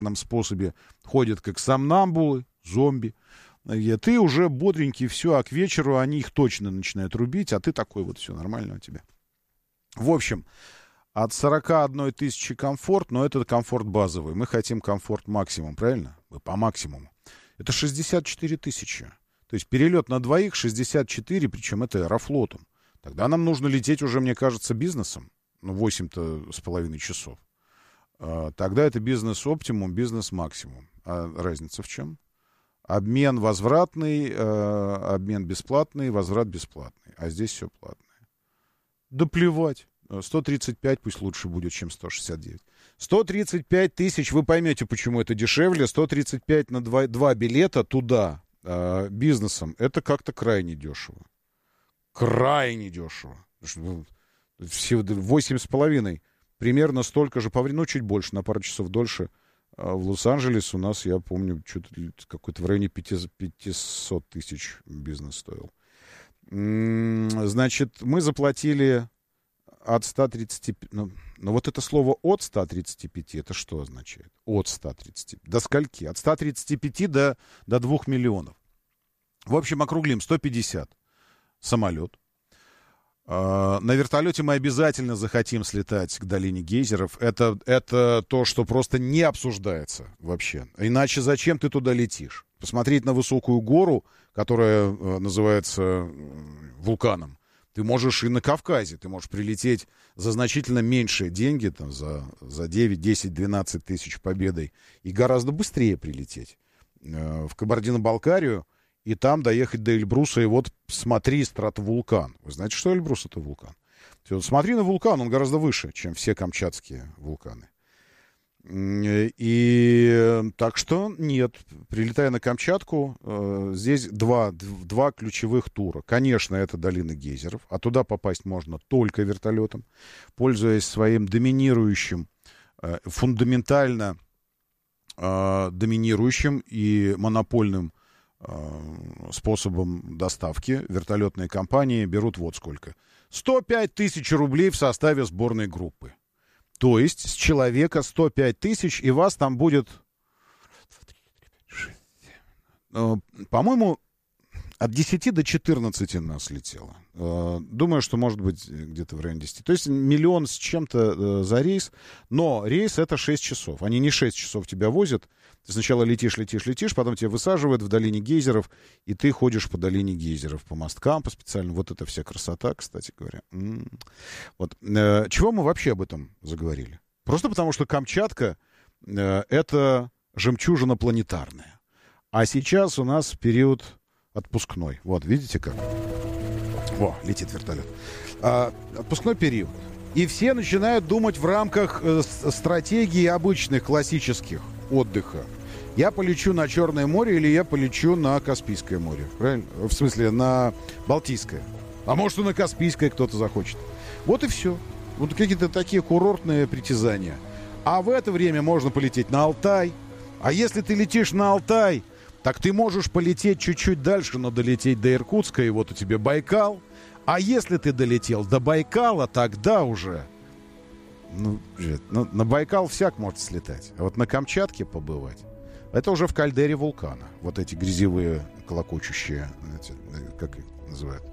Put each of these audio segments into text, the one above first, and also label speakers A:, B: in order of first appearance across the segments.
A: способе ходят как сомнамбулы, зомби. И ты уже бодренький, все, а к вечеру они их точно начинают рубить, а ты такой вот, все нормально у тебя. В общем, от 41 тысячи комфорт, но это комфорт базовый. Мы хотим комфорт максимум, правильно? Мы по максимуму. Это 64 тысячи. То есть перелет на двоих 64, причем это аэрофлотом. Тогда нам нужно лететь уже, мне кажется, бизнесом. 8,5 часов. Тогда это бизнес-оптимум, бизнес-максимум. А разница в чем? Обмен возвратный, обмен бесплатный, возврат бесплатный. А здесь все платное. Да плевать. 135 пусть лучше будет, чем 169. 135 тысяч, вы поймете, почему это дешевле. 135 на 2 билета туда бизнесом. Это как-то крайне дешево. Крайне дешево. Всего 8,5. Примерно столько же по времени, ну, чуть больше, на пару часов дольше. В Лос-Анджелес у нас, я помню, что-то какой-то в районе 500 тысяч бизнес стоил. Значит, мы заплатили от 135... Ну, вот это слово «от 135», это что означает? От 135. До скольки? От 135 до 2 миллионов. В общем, округлим. 150. Самолет. На вертолете мы обязательно захотим слетать к долине гейзеров. Это то, что просто не обсуждается вообще. Иначе зачем ты туда летишь? Посмотреть на высокую гору, которая называется вулканом. Ты можешь и на Кавказе. Ты можешь прилететь за значительно меньшие деньги, там, за 9, 10, 12 тысяч победой, и гораздо быстрее прилететь в Кабардино-Балкарию, и там доехать до Эльбруса, и вот смотри стратовулкан. Вы знаете, что Эльбрус — это вулкан? Смотри на вулкан, он гораздо выше, чем все камчатские вулканы. И так что нет, прилетая на Камчатку, здесь два ключевых тура. Конечно, это долина гейзеров, а туда попасть можно только вертолетом, пользуясь своим доминирующим, фундаментально доминирующим и монопольным способом доставки. Вертолетные компании берут вот сколько. 105 тысяч рублей в составе сборной группы. То есть с человека 105 тысяч, и вас там будет, по-моему, от 10 до 14 нас летело. Думаю, что может быть где-то в районе 10. То есть 1 миллион с чем-то за рейс. Но рейс — это 6 часов. Они не 6 часов тебя возят. Ты сначала летишь, потом тебя высаживают в долине гейзеров, и ты ходишь по долине гейзеров, по мосткам, по специальным. Вот это вся красота, кстати говоря. Вот. Чего мы вообще об этом заговорили? Просто потому, что Камчатка — это жемчужина планетарная. А сейчас у нас период отпускной. Вот, видите как? Во, летит вертолет. Отпускной период. И все начинают думать в рамках стратегии обычных, классических отдыха. Я полечу на Черное море или я полечу на Каспийское море. Правильно? В смысле, на Балтийское. А может, и на Каспийское кто-то захочет. Вот и все. Вот какие-то такие курортные притязания. А в это время можно полететь на Алтай. А если ты летишь на Алтай, так ты можешь полететь чуть-чуть дальше, но долететь до Иркутска, и вот у тебя Байкал. А если ты долетел до Байкала, тогда уже... на Байкал всяк может слетать. А вот на Камчатке побывать, это уже в кальдере вулкана. Вот эти грязевые, колокочущие, как их называют?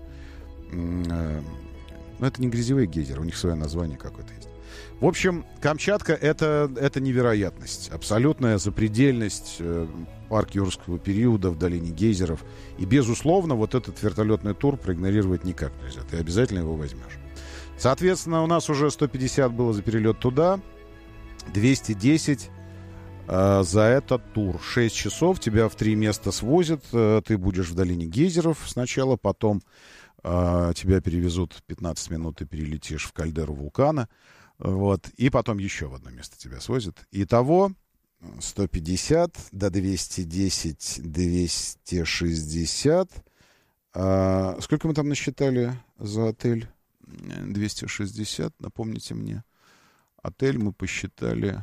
A: Это не грязевые гейзеры, у них свое название какое-то есть. В общем, Камчатка — это невероятность. Абсолютная запредельность парка юрского периода в долине гейзеров. И, безусловно, вот этот вертолетный тур проигнорировать никак нельзя. Ты обязательно его возьмешь. Соответственно, у нас уже 150 было за перелет туда, 210 за этот тур. 6 часов тебя в 3 места свозят. Ты будешь в долине гейзеров сначала, потом тебя перевезут 15 минут, ты перелетишь в кальдеру вулкана. Вот, и потом еще в одно место тебя свозят. Итого 150 до 210, 260. Сколько мы там насчитали за отель? 260, напомните мне. Отель мы посчитали...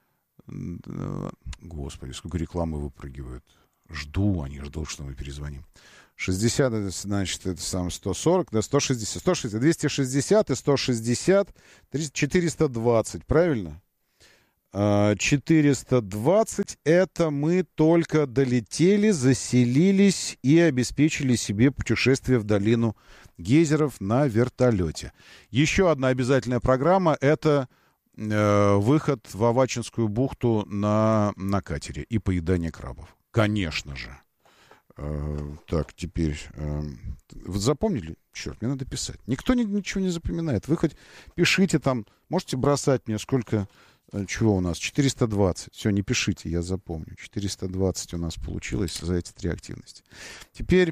A: Господи, сколько рекламы выпрыгивают. Они ждут, что мы перезвоним. 60, значит, это сам 140, да, 160, 260 и 160, 420, правильно? 420 это мы только долетели, заселились и обеспечили себе путешествие в долину гейзеров на вертолете. Еще одна обязательная программа — это выход в Авачинскую бухту на катере и поедание крабов. Конечно же. Так, теперь... Вы запомнили? Черт, мне надо писать. Никто ничего не запоминает. Вы хоть пишите там, можете бросать мне сколько... Чего у нас? 420. Все, не пишите, я запомню. 420 у нас получилось за эти 3 активности. Теперь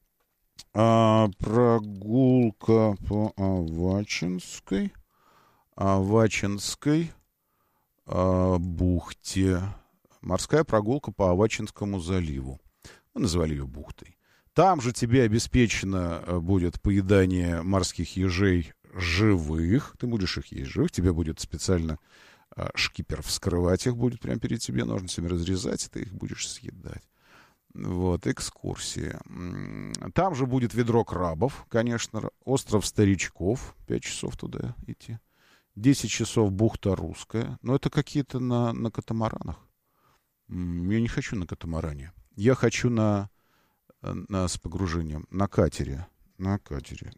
A: прогулка по Авачинской бухте. Морская прогулка по Авачинскому заливу. Мы назвали ее бухтой. Там же тебе обеспечено будет поедание морских ежей живых. Ты будешь их есть живых. Тебе будет специально шкипер вскрывать их будет прямо перед тебе, ножницами разрезать, и ты их будешь съедать. Вот, экскурсия. Там же будет ведро крабов, конечно, остров старичков, 5 часов туда идти. 10 часов бухта Русская. Но это какие-то на катамаранах. Я не хочу на катамаране. Я хочу с погружением. На катере. На катере.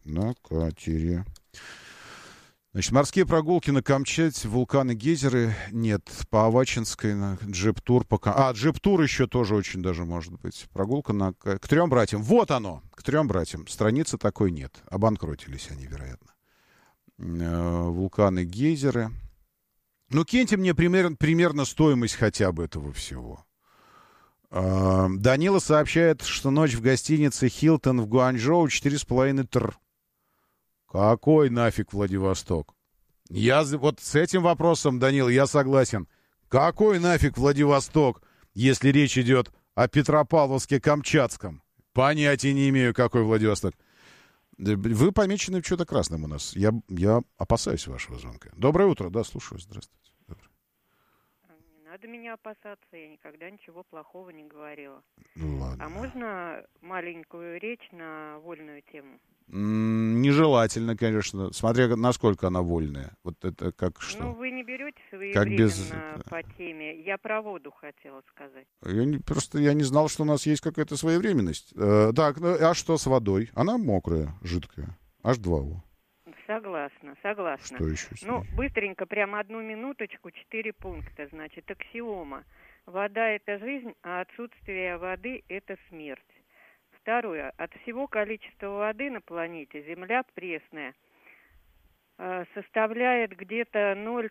A: Значит, морские прогулки на Камчатке, вулканы, гейзеры. Нет, по Авачинской, на джип-тур. Джип-тур еще тоже очень даже может быть. Прогулка к 3 братьям. Вот оно, к 3 братьям. Страницы такой нет. Обанкротились они, вероятно. Вулканы, гейзеры. Ну, киньте мне примерно стоимость хотя бы этого всего. Данила сообщает, что ночь в гостинице «Хилтон» в Гуанчжоу 4,5 тр. Какой нафиг Владивосток? Вот с этим вопросом, Данил, я согласен. Какой нафиг Владивосток, если речь идет о Петропавловске-Камчатском? Понятия не имею, какой Владивосток. Вы помечены что-то красным у нас. Я опасаюсь вашего звонка. Доброе утро, да, слушаю. Здравствуйте. Доброе.
B: Не надо меня опасаться, я никогда ничего плохого не говорила.
A: Ну, ладно.
B: А можно маленькую речь на вольную тему?
A: Нежелательно, конечно, смотря насколько она вольная. Вот это как что?
B: Ну, вы не берете своевременно по теме. Я про воду хотела сказать.
A: Я не знал, что у нас есть какая-то своевременность. Так, а что с водой? Она мокрая, жидкая. H2O.
B: Согласна.
A: Что еще?
B: Ну, быстренько, прямо 1 минуточку, 4 пункта. Значит, аксиома. Вода — это жизнь, а отсутствие воды — это смерть. Второе. От всего количества воды на планете Земля пресная составляет где-то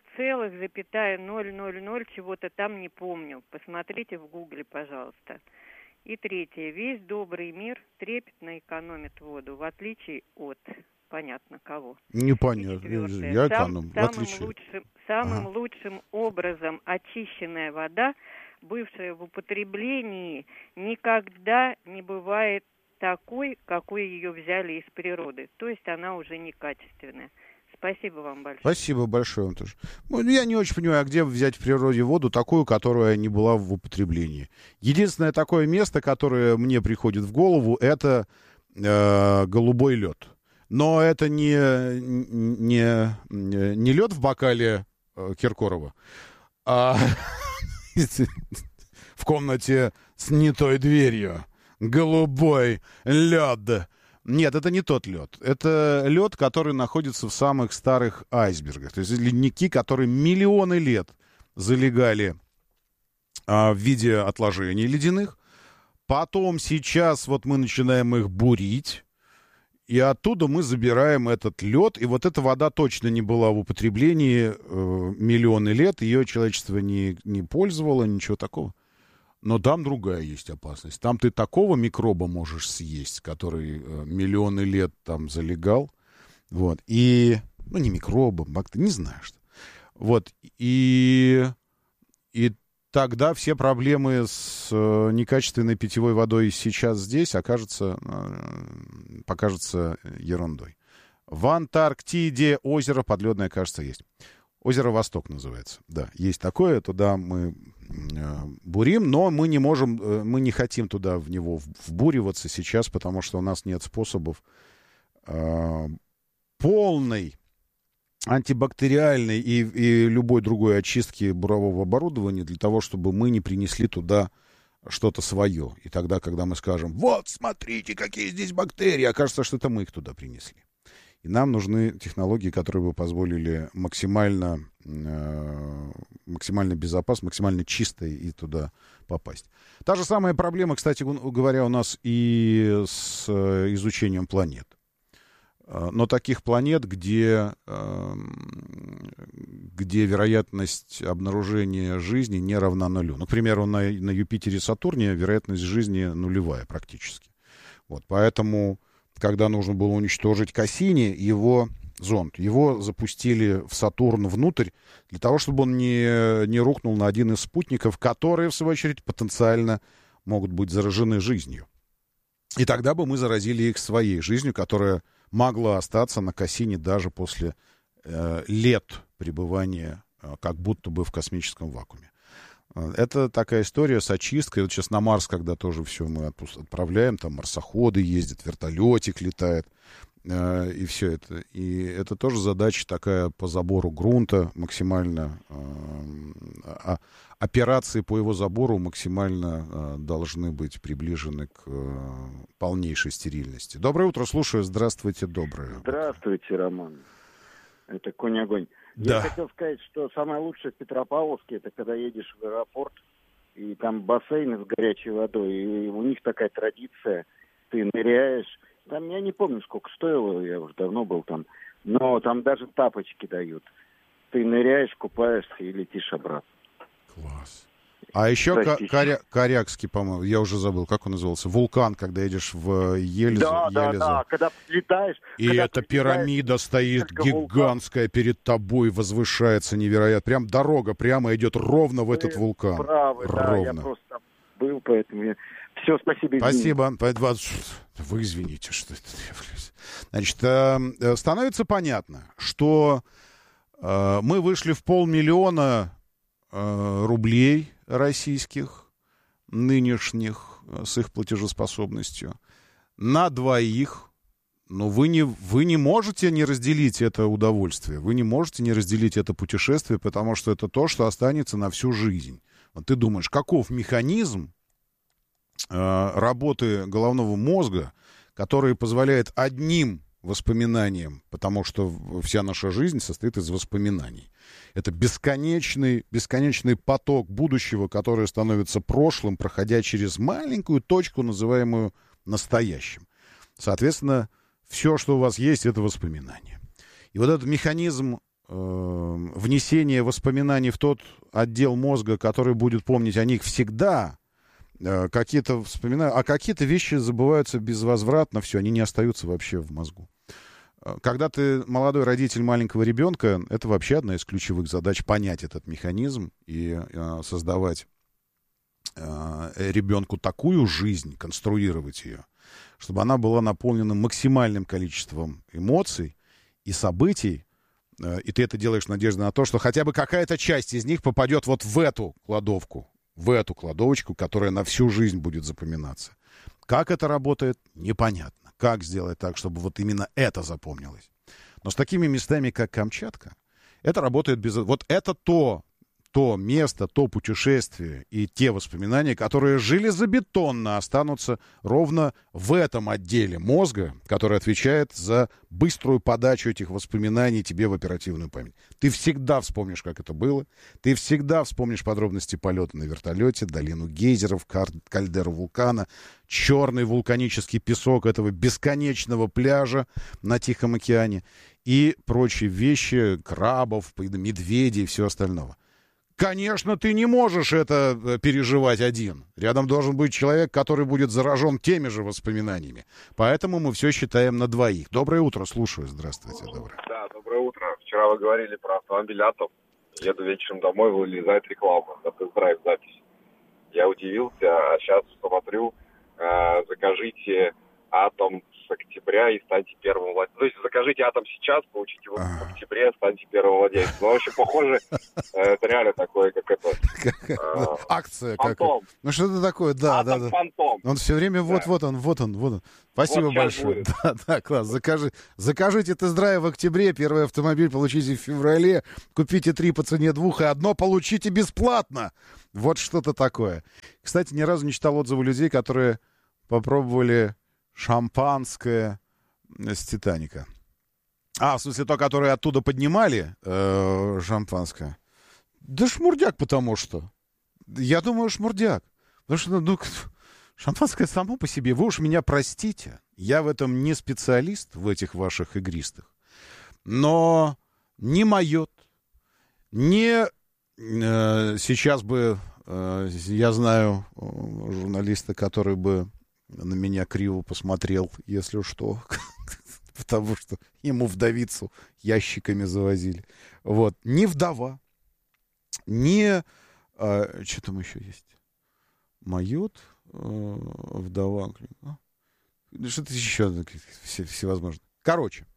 B: 0,000 чего-то там, не помню. Посмотрите в Гугле, пожалуйста. И третье. Весь добрый мир трепетно экономит воду, в отличие от... Понятно, кого.
A: Непонятно. Я эконом.
B: Самым лучшим образом очищенная вода, бывшая в употреблении, никогда не бывает такой, какой ее взяли из природы. То есть она уже некачественная. Спасибо вам большое.
A: Спасибо большое вам тоже. Ну, я не очень понимаю, а где взять в природе воду такую, которая не была в употреблении. Единственное такое место, которое мне приходит в голову, это голубой лед. Но это не лед в бокале Киркорова, а в комнате с не той дверью. Голубой лед. Нет, это не тот лед. Это лед, который находится в самых старых айсбергах. То есть ледники, которые миллионы лет залегали в виде отложений ледяных. Потом сейчас вот мы начинаем их бурить. И оттуда мы забираем этот лед. И вот эта вода точно не была в употреблении миллионы лет. Ее человечество не пользовало, ничего такого. Но там другая есть опасность. Там ты такого микроба можешь съесть, который миллионы лет там залегал. Вот. И, ну, не микроба, не знаю что. Вот. И тогда все проблемы с некачественной питьевой водой сейчас здесь покажутся ерундой. В Антарктиде озеро подледное, кажется, есть. Озеро Восток называется. Да, есть такое. Туда мы бурим, но мы не хотим туда в него вбуриваться сейчас, потому что у нас нет способов полной антибактериальной и любой другой очистки бурового оборудования для того, чтобы мы не принесли туда что-то свое. И тогда, когда мы скажем, вот, смотрите, какие здесь бактерии, окажется, что это мы их туда принесли. И нам нужны технологии, которые бы позволили максимально безопасно, максимально чисто и туда попасть. Та же самая проблема, кстати говоря, у нас и с изучением планет. Но таких планет, где вероятность обнаружения жизни не равна нулю. Ну, к примеру, на Юпитере и Сатурне вероятность жизни нулевая практически. Вот, поэтому, когда нужно было уничтожить Кассини, его запустили в Сатурн внутрь, для того, чтобы он не рухнул на один из спутников, которые, в свою очередь, потенциально могут быть заражены жизнью. И тогда бы мы заразили их своей жизнью, которая могла остаться на Кассини даже после лет пребывания как будто бы в космическом вакууме. Это такая история с очисткой. Вот сейчас на Марс, когда тоже все мы отправляем, там марсоходы ездят, вертолетик летает, и все это. И это тоже задача такая по забору грунта максимально. Операции по его забору максимально должны быть приближены к полнейшей стерильности. Доброе утро, слушаю. Здравствуйте, доброе.
C: Здравствуйте, Роман. Это конь-огонь.
A: Да.
C: Я хотел сказать, что самое лучшее в Петропавловске, это когда едешь в аэропорт, и там бассейны с горячей водой, и у них такая традиция, ты ныряешь, там я не помню, сколько стоило, я уже давно был там, но там даже тапочки дают. Ты ныряешь, купаешься и летишь обратно.
A: Класс. А еще Корякский, по-моему, я уже забыл, как он назывался, вулкан, когда едешь в Елизу.
C: Да, когда летаешь.
A: И эта пирамида стоит гигантская перед тобой, возвышается невероятно. Прям дорога прямо идет ровно в этот вулкан.
C: Правы, ровно. Да, я просто там был, поэтому все, спасибо.
A: Спасибо. Вы извините, что это. Значит, становится понятно, что мы вышли в 500 000 рублей российских, нынешних, с их платежеспособностью, на двоих. Но вы не можете не разделить это удовольствие, вы не можете не разделить это путешествие, потому что это то, что останется на всю жизнь. Вот ты думаешь, каков механизм работы головного мозга, который позволяет одним воспоминаниям, потому что вся наша жизнь состоит из воспоминаний. Это бесконечный поток будущего, который становится прошлым, проходя через маленькую точку, называемую настоящим. Соответственно, все, что у вас есть, это воспоминания. И вот этот механизм внесения воспоминаний в тот отдел мозга, который будет помнить о них всегда, какие-то вспоминаю, а какие-то вещи забываются безвозвратно, все, они не остаются вообще в мозгу. Когда ты молодой родитель маленького ребенка, это вообще одна из ключевых задач — понять этот механизм и создавать ребенку такую жизнь, конструировать ее, чтобы она была наполнена максимальным количеством эмоций и событий, и ты это делаешь в надежде на то, что хотя бы какая-то часть из них попадет вот в эту кладовку, в эту кладовочку, которая на всю жизнь будет запоминаться. Как это работает, непонятно. Как сделать так, чтобы вот именно это запомнилось. Но с такими местами, как Камчатка, это работает без... Вот это то место, то путешествие и те воспоминания, которые железобетонно останутся ровно в этом отделе мозга, который отвечает за быструю подачу этих воспоминаний тебе в оперативную память. Ты всегда вспомнишь, как это было. Ты всегда вспомнишь подробности полета на вертолете, долину гейзеров, кальдеру вулкана, черный вулканический песок этого бесконечного пляжа на Тихом океане и прочие вещи, крабов, медведей и все остальное. Конечно, ты не можешь это переживать один. Рядом должен быть человек, который будет заражен теми же воспоминаниями. Поэтому мы все считаем на двоих. Доброе утро, слушаю. Здравствуйте. Доброе.
D: Да, доброе утро. Вчера вы говорили про автомобиль «Атом». Еду вечером домой, вылезает реклама на тест-драйв запись. Я удивился, а сейчас смотрю, закажите «Атом с октября и станьте первым владельцем. То есть закажите «Атом» сейчас, получите его в октябре, станьте первым владельцем. Ну, в общем, похоже, это реально такое, как это...
A: Акция.
D: Фантом.
A: Ну, что-то такое, да.
D: Фантом.
A: Он все время вот он. Спасибо большое. Да, класс. Закажите тест-драйв в октябре, первый автомобиль получите в феврале, купите 3 по цене 2, и 1 получите бесплатно. Вот что-то такое. Кстати, ни разу не читал отзывы людей, которые попробовали шампанское с «Титаника». В смысле, то, которое оттуда поднимали, шампанское. Да шмурдяк, потому что. Я думаю, шмурдяк. Потому что, шампанское само по себе. Вы уж меня простите. Я в этом не специалист, в этих ваших игристых. Но не майот, не... Сейчас бы, я знаю журналиста, который бы на меня криво посмотрел, если что, потому что ему вдовицу ящиками завозили. Вот. Не вдова, не... что там еще есть? Майот, вдова. Что-то еще всевозможное. Короче,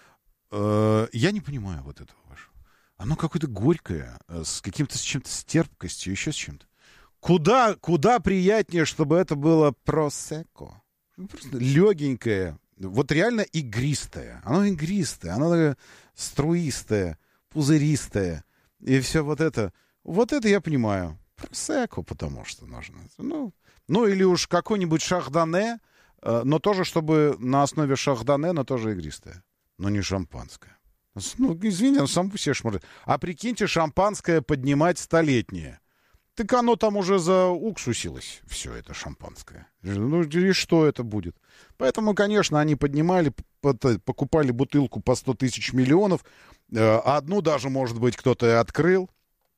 A: я не понимаю вот этого вашего. Оно какое-то горькое, с чем-то с терпкостью, еще с чем-то. Куда приятнее, чтобы это было просекко. Просто легенькое, вот реально игристое. Оно игристое, оно такое струистое, пузыристое. И все вот это. Вот это я понимаю. Просекко, потому что нужно. Ну, или уж какой-нибудь шардоне, но тоже, чтобы на основе шардоне, но тоже игристое. Но не шампанское. Ну, извини, сам по себе шмурдит. А прикиньте, шампанское поднимать столетнее. Так оно там уже зауксусилось, все это шампанское. Ну, и что это будет? Поэтому, конечно, они поднимали, покупали бутылку по 100 тысяч миллионов. Одну даже, может быть, кто-то и открыл.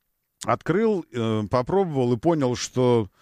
A: Попробовал и понял, что...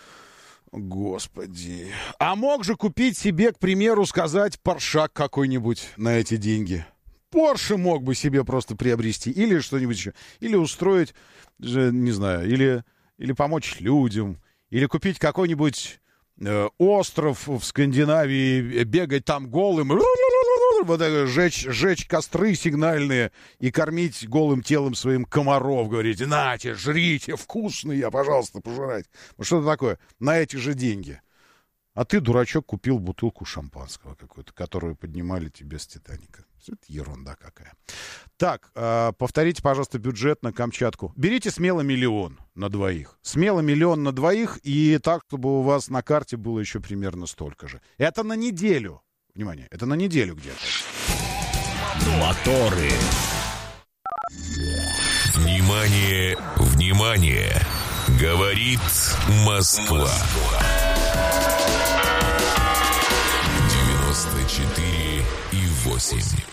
A: Господи. А мог же купить себе, к примеру, сказать, Поршак какой-нибудь на эти деньги. Порше мог бы себе просто приобрести. Или что-нибудь еще. Или устроить, не знаю, или помочь людям. Или купить какой-нибудь остров в Скандинавии, бегать там голым, вот это, жечь костры сигнальные и кормить голым телом своим комаров. Говорите, нате, жрите, вкусные, пожалуйста, пожрать. Вот что-то такое. На эти же деньги. А ты, дурачок, купил бутылку шампанского какую-то, которую поднимали тебе с «Титаника». Это ерунда какая. Так, повторите, пожалуйста, бюджет на Камчатку. Берите смело 1 миллион на двоих. Смело 1 миллион на двоих, и так, чтобы у вас на карте было еще примерно столько же. Это на неделю. Внимание, это на неделю где-то.
E: Моторы. Внимание, внимание. Говорит Москва. 94,8.